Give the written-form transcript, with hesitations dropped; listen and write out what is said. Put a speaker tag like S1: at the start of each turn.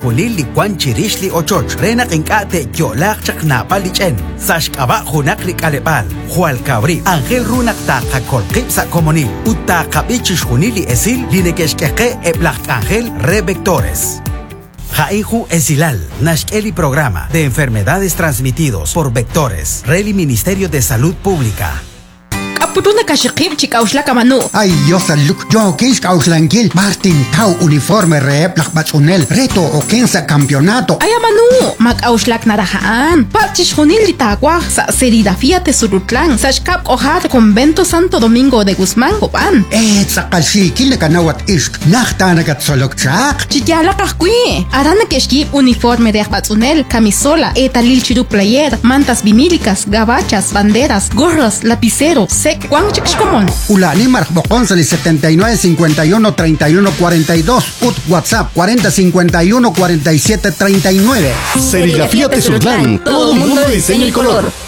S1: junil li kwan chirish li ochoch. Renak inkate kyolak chak napalichen. Sashkaba junak li kalepal. Jual kabri. Angel runak ta kakolkip sa komonil. Uta kabichish junil li esil li nekeshkeke eplak angel revectores. Jaihu Esilal, Nashkeli Programa de Enfermedades Transmitidos por Vectores, Reli Ministerio de Salud Pública.
S2: Apuruna kashikib chikaushla kamanu.
S3: Ay, yo saluk, yo kis kauslangil, Martin Tau uniforme rep lakbatsunel, reto o kensa campeonato.
S2: Ay amanu, makauslak narahaan. Pachish junil litagua sa serigrafía te surutlan, sa shkap ohat convento Santo Domingo de Guzmán Copan.
S3: Sakashi, kilakanawat ishk, nachtanagat solokchak.
S2: Chikyala kahkui, arana keshkib uniforme de akbatsunel, camisola, etalil chiru player, mantas vinílicas, gabachas, banderas, gorras, lapiceros, sec, Juan Chixcomón.
S3: Ulani Marjboconsali 79 51 31 42. Ut WhatsApp 40 51 47 39.
S4: Serigrafía Tezutlán. Todo mundo de diseño y color.